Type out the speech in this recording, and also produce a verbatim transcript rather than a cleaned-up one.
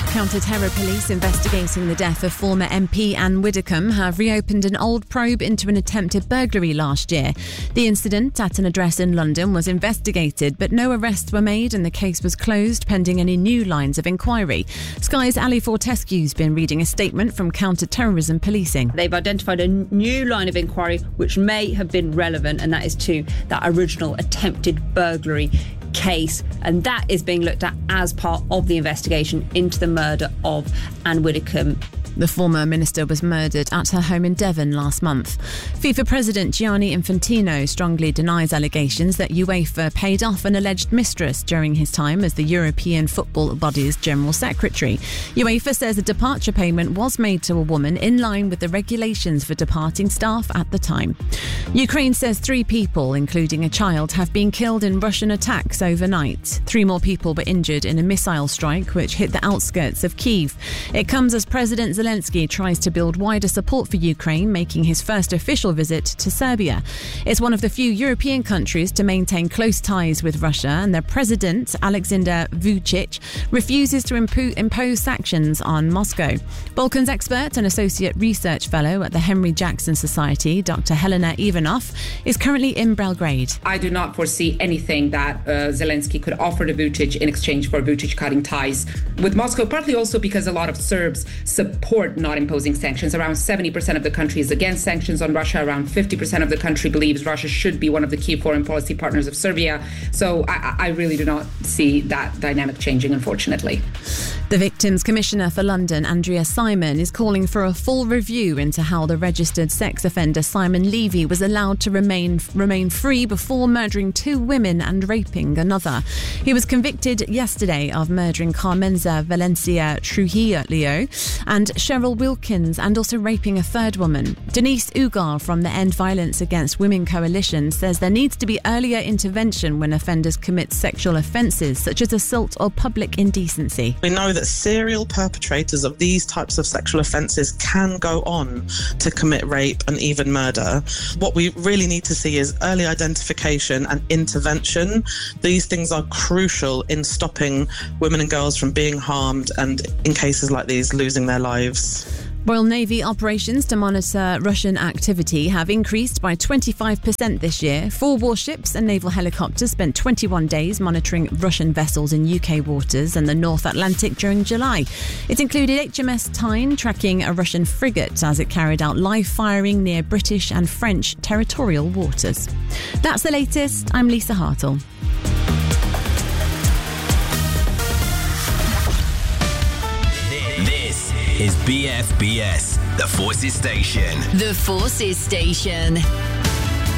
Counter-terror police investigating the death of former M P Anne Widdecombe have reopened an old probe into an attempted burglary last year. The incident at an address in London was investigated, but no arrests were made and the case was closed pending any new lines of inquiry. Sky's Ali Fortescue's been reading a statement from counter-terrorism policing. They've identified a new line of inquiry which may have been relevant, and that is to that original attempted burglary case, and that is being looked at as part of the investigation into the murder of Anne Widdecombe. The former minister was murdered at her home in Devon last month. FIFA President Gianni Infantino strongly denies allegations that UEFA paid off an alleged mistress during his time as the European football body's general secretary. UEFA says a departure payment was made to a woman in line with the regulations for departing staff at the time. Ukraine says three people, including a child, have been killed in Russian attacks overnight. Three more people were injured in a missile strike which hit the outskirts of Kyiv. It comes as President Zelensky tries to build wider support for Ukraine, making his first official visit to Serbia. It's one of the few European countries to maintain close ties with Russia, and their president, Alexander Vučić, refuses to impo- impose sanctions on Moscow. Balkans expert and associate research fellow at the Henry Jackson Society, Doctor Helena Ivanov, is currently in Belgrade. I do not foresee anything that uh, Zelensky could offer to Vučić in exchange for Vučić cutting ties with Moscow, partly also because a lot of Serbs support not imposing sanctions. Around seventy percent of the country is against sanctions on Russia. Around fifty percent of the country believes Russia should be one of the key foreign policy partners of Serbia. So I, I really do not see that dynamic changing, unfortunately. The Victims Commissioner for London, Andrea Simon, is calling for a full review into how the registered sex offender Simon Levy was allowed to remain remain free before murdering two women and raping another. He was convicted yesterday of murdering Carmenza Valencia Trujillo and Cheryl Wilkins, and also raping a third woman. Denise Ugar from the End Violence Against Women Coalition says there needs to be earlier intervention when offenders commit sexual offences such as assault or public indecency. We know that serial perpetrators of these types of sexual offences can go on to commit rape and even murder. What we really need to see is early identification and intervention. These things are crucial in stopping women and girls from being harmed and, in cases like these, losing their lives. Royal Navy operations to monitor Russian activity have increased by twenty-five percent this year. Four warships and naval helicopters spent twenty-one days monitoring Russian vessels in U K waters and the North Atlantic during July. It included H M S Tyne tracking a Russian frigate as it carried out live firing near British and French territorial waters. That's the latest. I'm Lisa Hartle. Is B F B S, the Forces Station. The Forces Station.